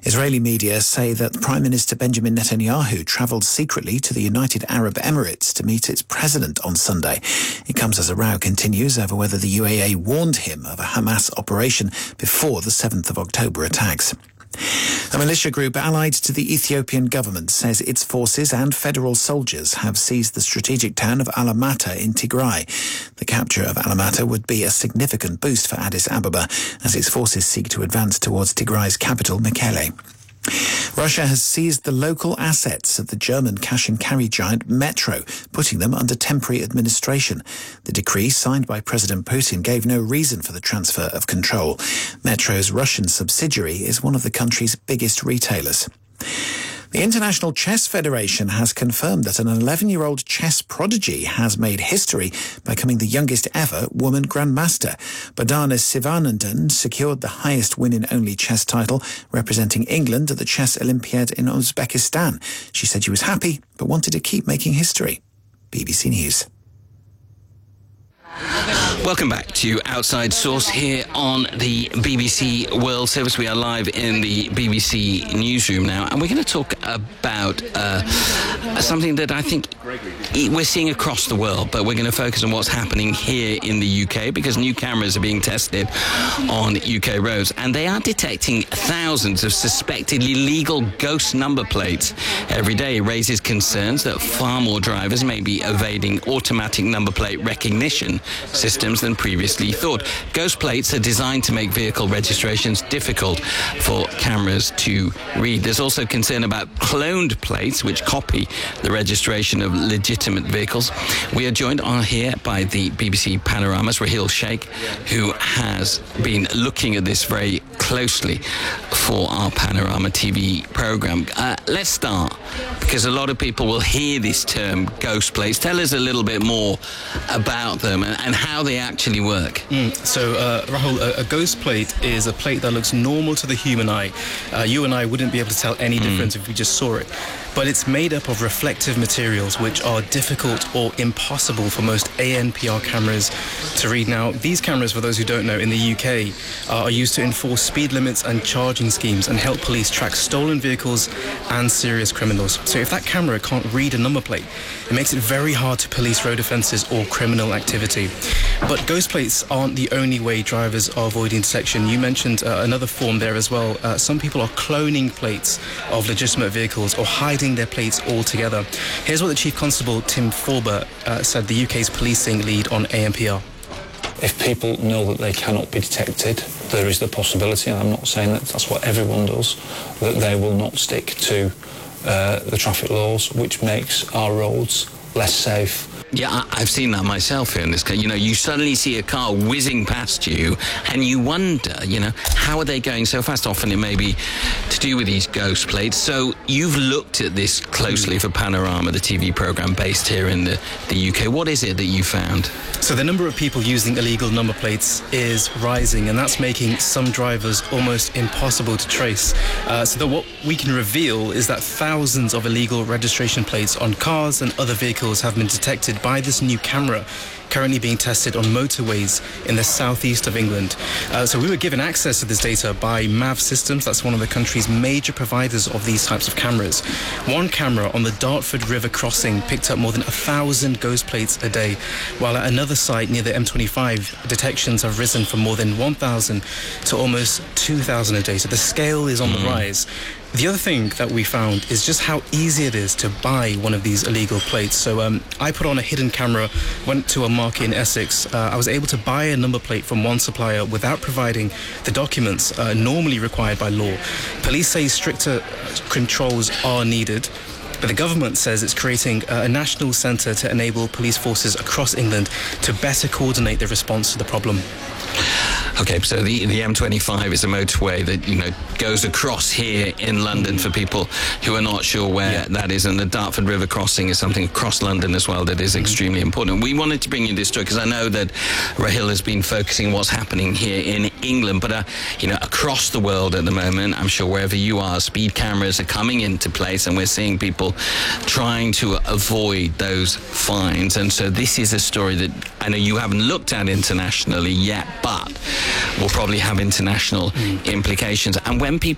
Israeli media say that Prime Minister Benjamin Netanyahu travelled secretly to the United Arab Emirates to meet its president on Sunday. It comes as a row continues over whether the UAE warned him of a Hamas operation before the 7th of October attacks. A militia group allied to the Ethiopian government says its forces and federal soldiers have seized the strategic town of Alamata in Tigray. The capture of Alamata would be a significant boost for Addis Ababa as its forces seek to advance towards Tigray's capital, Mekelle. Russia has seized the local assets of the German cash-and-carry giant Metro, putting them under temporary administration. The decree signed by President Putin gave no reason for the transfer of control. Metro's Russian subsidiary is one of the country's biggest retailers. The International Chess Federation has confirmed that an 11-year-old chess prodigy has made history by becoming the youngest ever woman grandmaster. Badana Sivanandan secured the highest win-in-only chess title, representing England at the Chess Olympiad in Uzbekistan. She said she was happy, but wanted to keep making history. BBC News. Welcome back to Outside Source here on the BBC World Service. We are live in the BBC newsroom now, and we're going to talk about something that I think we're seeing across the world, but we're going to focus on what's happening here in the UK, because new cameras are being tested on UK roads, and they are detecting thousands of suspected illegal ghost number plates every day. It raises concerns that far more drivers may be evading automatic number plate recognition systems than previously thought. Ghost plates are designed to make vehicle registrations difficult for cameras to read. There's also concern about cloned plates which copy the registration of legitimate vehicles. We are joined on here by the BBC Panorama's Raheel Sheikh, who has been looking at this very closely for our Panorama TV programme. Let's start, because a lot of people will hear this term ghost plates. Tell us a little bit more about them and how they actually work. Rahul, a ghost plate is a plate that looks normal to the human eye. You and I wouldn't be able to tell any difference if we just saw it. But it's made up of reflective materials which are difficult or impossible for most ANPR cameras to read. Now, these cameras, for those who don't know, in the UK are used to enforce speed limits and charging schemes and help police track stolen vehicles and serious criminals. So if that camera can't read a number plate, it makes it very hard to police road offences or criminal activity. But ghost plates aren't the only way drivers are avoiding detection. You mentioned another form there as well. Some people are cloning plates of legitimate vehicles or hiding their plates altogether. Here's what the Chief Constable Tim Forber said, the UK's policing lead on ANPR. If people know that they cannot be detected, there is the possibility, and I'm not saying that that's what everyone does, that they will not stick to the traffic laws, which makes our roads less safe. Yeah, I've seen that myself here in this car. You know, you suddenly see a car whizzing past you and you wonder, how are they going so fast? Often it may be to do with these ghost plates. So you've looked at this closely for Panorama, the TV programme based here in the UK. What is it that you found? So the number of people using illegal number plates is rising, and that's making some drivers almost impossible to trace. What we can reveal is that thousands of illegal registration plates on cars and other vehicles have been detected by this new camera currently being tested on motorways in the southeast of England. So we were given access to this data by MAV Systems. That's one of the country's major providers of these types of cameras. One camera on the Dartford River crossing picked up more than 1,000 ghost plates a day, while at another site near the M25, detections have risen from more than 1,000 to almost 2,000 a day. So the scale is on the rise. The other thing that we found is just how easy it is to buy one of these illegal plates. So I put on a hidden camera, went to a market in Essex. I was able to buy a number plate from one supplier without providing the documents normally required by law. Police say stricter controls are needed, but the government says it's creating a national centre to enable police forces across England to better coordinate the response to the problem. Okay, so the M25 is a motorway that, goes across here in London for people who are not sure where that is. And the Dartford River crossing is something across London as well that is extremely important. We wanted to bring you this story because I know that Raheel has been focusing on what's happening here in England. But, across the world at the moment, I'm sure wherever you are, speed cameras are coming into place and we're seeing people trying to avoid those fines. And so this is a story that I know you haven't looked at internationally yet, but will probably have international implications. And when people